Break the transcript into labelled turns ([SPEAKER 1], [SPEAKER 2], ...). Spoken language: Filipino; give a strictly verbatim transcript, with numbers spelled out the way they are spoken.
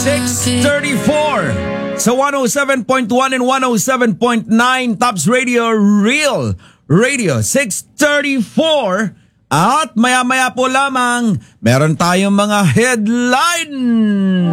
[SPEAKER 1] six thirty-four sa one oh seven point one and one oh seven point nine Tops Radio Real Radio. Six thirty-four. At maya-maya po lamang meron tayong mga headline.